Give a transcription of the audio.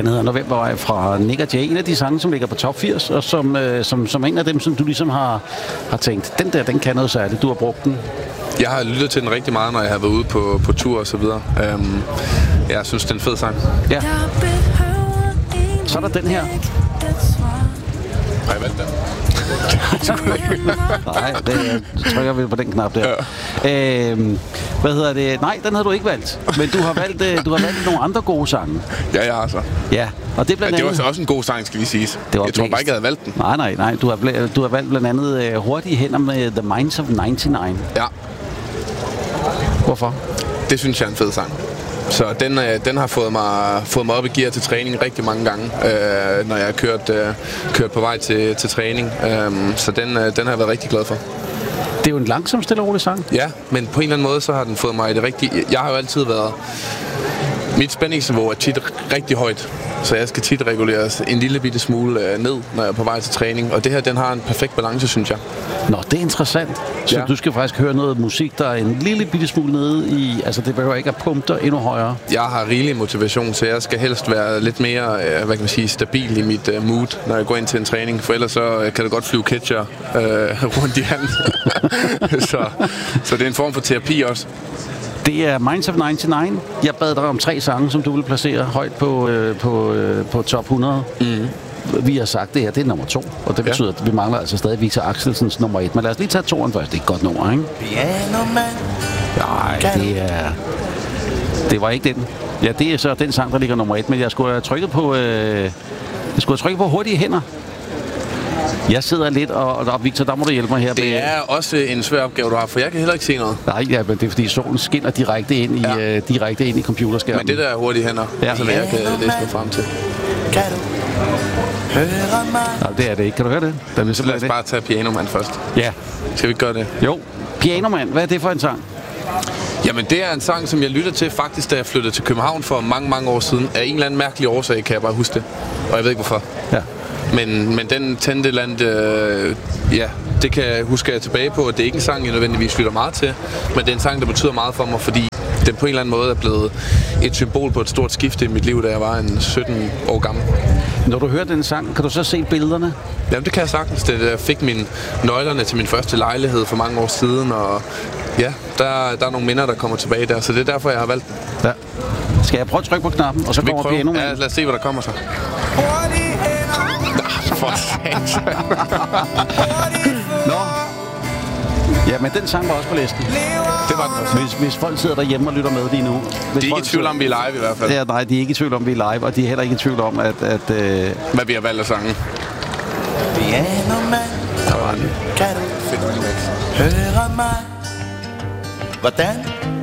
Den hedder Novembervej fra Nik & Jay. En af de sange, som ligger på top 80, og som en af dem, som du ligesom har tænkt, den kan noget særligt. Du har brugt den. Jeg har lyttet til den rigtig meget, når jeg har været ude på tur og så videre. Jeg synes, det er en fed sang. Ja. Så er der den her. Har jeg valgt den? Nej, det trykker vi på den knap der. Ja. Hvad hedder det? Nej, den har du ikke valgt. Men du har valgt nogle andre gode sange. Ja, jeg har så. Ja, og det blandt andet... det var så også en god sang, skal lige siges. Jeg tror bare ikke, jeg havde valgt den. Nej. Du har valgt blandt andet Hurtige Hænder med The Minds of 99. Ja. Hvorfor? Det synes jeg er en fed sang. Så den har fået mig op i gear til træning rigtig mange gange, når jeg har kørt på vej til træning. Så den har jeg været rigtig glad for. Det er jo en langsom, stille og rolig sang. Ja, men på en eller anden måde, så har den fået mig i det rigtige... Jeg har jo altid været... Mit spændingsniveau er tit rigtig højt, så jeg skal tit reguleres en lille bitte smule ned, når jeg er på vej til træning. Og det her, den har en perfekt balance, synes jeg. Nå, det er interessant. Så ja. Du skal faktisk høre noget musik, der er en lille bitte smule nede i... Altså, det behøver ikke at pumpe dig endnu højere. Jeg har rigelig motivation, så jeg skal helst være lidt mere, stabil i mit mood, når jeg går ind til en træning. For ellers så kan det godt flyve catcher rundt i handen. så det er en form for terapi også. Det er Minds of 99. Jeg bad dig om 3 sange, som du vil placere højt på top 100. Mm. Vi har sagt, det her, det er nummer 2. Og det betyder, at vi mangler altså stadig Victor Axelsens nummer 1. Men lad os lige tage 2'eren først. Det er et godt nummer, ikke? Nej, det var ikke den. Ja, det er så den sang, der ligger nummer 1. Men jeg skulle have trykket på Hurtige Hænder. Jeg sidder lidt, og Victor, der må du hjælpe mig her. Det er også en svær opgave, du har, for jeg kan heller ikke se noget. Nej, ja, men det er fordi solen skinner direkte ind i computerskærmen. Men det der er Hurtige Hænder, så jeg kan læse mig frem til. Kan du høre mig? Nej, det er det ikke. Kan du høre det? Så lad os bare tage Pianoman først. Ja. Skal vi gøre det? Jo. Pianoman, hvad er det for en sang? Jamen, det er en sang, som jeg lyttede til faktisk, da jeg flyttede til København for mange år siden. Af en eller anden mærkelig årsag, kan jeg bare huske det. Og jeg ved ikke hvorfor. Ja. Men den tændte et eller andet, det kan jeg huske tilbage på, at det er ikke en sang, jeg nødvendigvis lytter meget til, men det er en sang, der betyder meget for mig, fordi den på en eller anden måde er blevet et symbol på et stort skifte i mit liv, da jeg var 17 år gammel. Når du hører den sang, kan du så se billederne? Jamen, det kan jeg sagtens. Jeg fik mine nøglerne til min første lejlighed for mange år siden, og ja, der er nogle minder, der kommer tilbage der, så det er derfor, jeg har valgt den. Ja. Skal jeg prøve at trykke på knappen, og så kommer piano med? Ja, lad os se, hvad der kommer så. For satan. Nå. Ja, men den sang var også på listen. Det var den også. Hvis folk sidder derhjemme og lytter med lige nu. De er ikke i tvivl om, vi er live i hvert fald. Ja, nej, de er ikke i tvivl om, vi er live, og de er heller ikke i tvivl om, at hvad vi har valgt at sange. Der var den. Kan du høre mig? Hvordan